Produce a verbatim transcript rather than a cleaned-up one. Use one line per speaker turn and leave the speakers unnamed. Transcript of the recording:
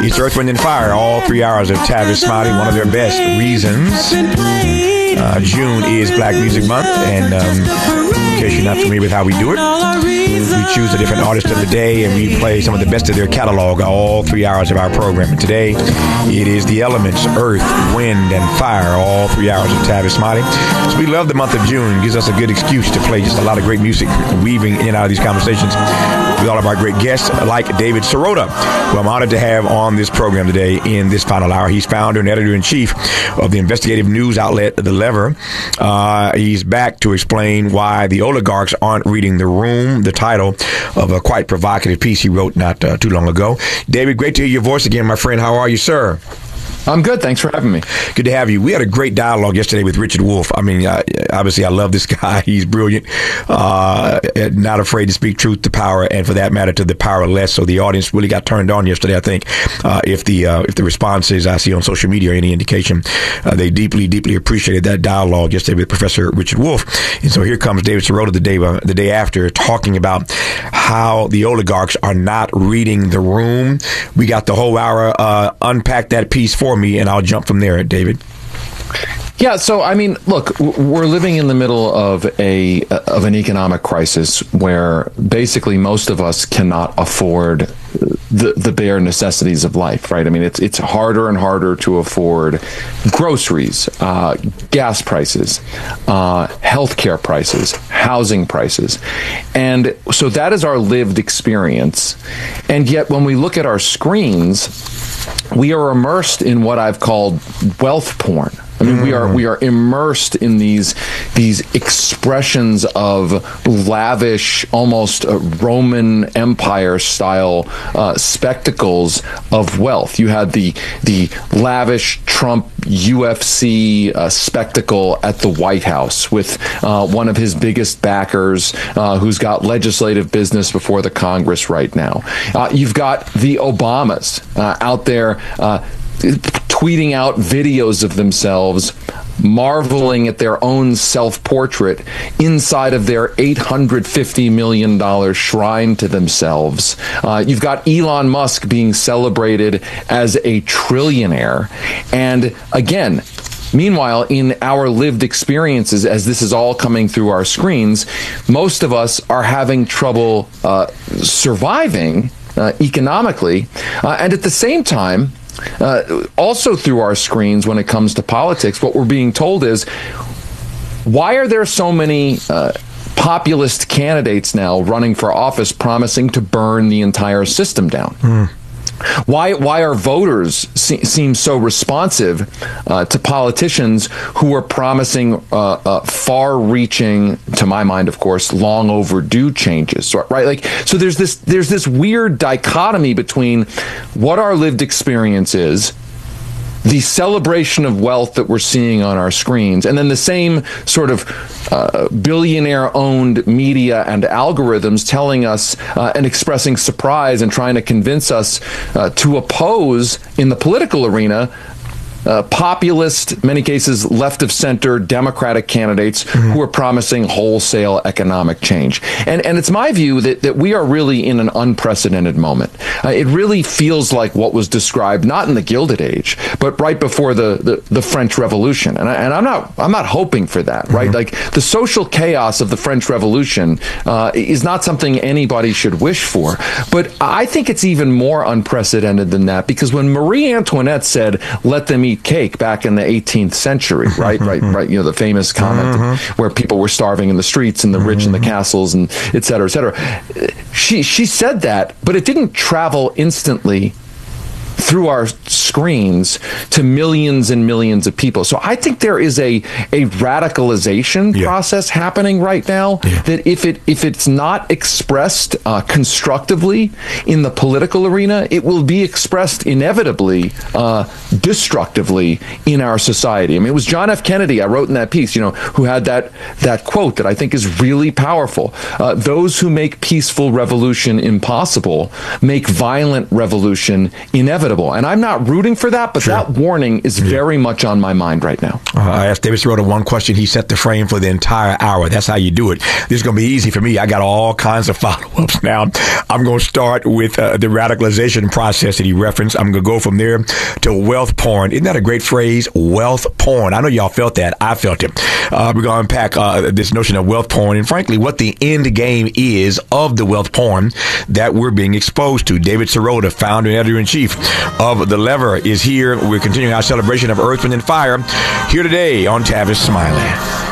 It's Earth, Wind, and Fire, all three hours of Tavis Smiley, one of their best reasons. Uh, June is Black Music Month, and um, in case you're not familiar with how we do it, we choose a different artist of the day, and we play some of the best of their catalog all three hours of our program. And today, it is the elements, Earth, Wind, and Fire, all three hours of Tavis Smiley. So we love the month of June. It gives us a good excuse to play just a lot of great music, weaving in and out of these conversations with all of our great guests, like David Sirota, who I'm honored to have on this program today in this final hour. He's founder and editor-in-chief of the investigative news outlet, The Lever. Uh, he's back to explain why the oligarchs aren't reading the room, the title of a quite provocative piece he wrote not uh, too long ago. David, great to hear your voice again, my friend. How are you, sir?
I'm good. Thanks for having me.
Good to have you. We had a great dialogue yesterday with Richard Wolff. I mean, uh, obviously, I love this guy. He's brilliant, uh, not afraid to speak truth to power, and for that matter, to the powerless. So the audience really got turned on yesterday, I think. Uh, if the uh, if the responses I see on social media are any indication, uh, they deeply, deeply appreciated that dialogue yesterday with Professor Richard Wolff. And so here comes David Sirota the day, uh, the day after, talking about how the oligarchs are not reading the room. We got the whole hour. Uh, unpack that piece for me, and I'll jump from there, David.
Yeah, so I mean, look, we're living in the middle of a of an economic crisis where basically most of us cannot afford the the bare necessities of life, right? I mean, it's it's harder and harder to afford groceries, uh, gas prices, uh, healthcare prices, housing prices, and so that is our lived experience. And yet, when we look at our screens, we are immersed in what I've called wealth porn. I mean, we are we are immersed in these these expressions of lavish, almost uh, Roman Empire style uh, spectacles of wealth. You had the the lavish Trump U F C uh, spectacle at the White House with uh, one of his biggest backers, uh, who's got legislative business before the Congress right now. Uh, you've got the Obamas uh, out there Uh, tweeting out videos of themselves, marveling at their own self-portrait inside of their eight hundred fifty million dollars shrine to themselves. Uh, you've got Elon Musk being celebrated as a trillionaire. And again, meanwhile, in our lived experiences, as this is all coming through our screens, most of us are having trouble uh, surviving uh, economically. Uh, and at the same time, Uh, also through our screens, when it comes to politics, what we're being told is, why are there so many uh, populist candidates now running for office promising to burn the entire system down? Mm. Why why are voters se- seem so responsive uh, to politicians who are promising uh, uh, far-reaching, to my mind, of course, long overdue changes? Right? Like, so there's this there's this weird dichotomy between what our lived experience is, the celebration of wealth that we're seeing on our screens, and then the same sort of uh, billionaire-owned media and algorithms telling us uh, and expressing surprise and trying to convince us uh, to oppose, in the political arena, Uh, populist, many cases left of center Democratic candidates mm-hmm. who are promising wholesale economic change. And and it's my view that, that we are really in an unprecedented moment. Uh, it really feels like what was described not in the Gilded Age, but right before the, the, the French Revolution. And, I, and I'm not I'm not hoping for that, right? Mm-hmm. Like, the social chaos of the French Revolution uh, is not something anybody should wish for. But I think it's even more unprecedented than that, because when Marie Antoinette said, "Let them eat cake," back in the eighteenth century, right, right, right. You know, the famous comment mm-hmm. where people were starving in the streets and the rich mm-hmm. in the castles and et cetera, et cetera. She, she said that, but it didn't travel instantly through our screens to millions and millions of people. So I think there is a a radicalization yeah. process happening right now yeah. that if it if it's not expressed uh, constructively in the political arena, it will be expressed inevitably uh, destructively in our society. I mean, it was John F. Kennedy, I wrote in that piece, you know, who had that that quote that I think is really powerful. Uh, Those who make peaceful revolution impossible make violent revolution inevitable. And I'm not rooting rooting for that, but sure. that warning is yeah. very much on my mind right now.
Uh, I asked David Sirota one question. He set the frame for the entire hour. That's how you do it. This is going to be easy for me. I got all kinds of follow-ups now. I'm going to start with uh, the radicalization process that he referenced. I'm going to go from there to wealth porn. Isn't that a great phrase? Wealth porn. I know y'all felt that. I felt it. Uh, we're going to unpack uh, this notion of wealth porn and, frankly, what the end game is of the wealth porn that we're being exposed to. David Sirota, founder and editor-in-chief of The Lever, is here. We're continuing our celebration of Earth, Wind, and Fire here today on Tavis Smiley.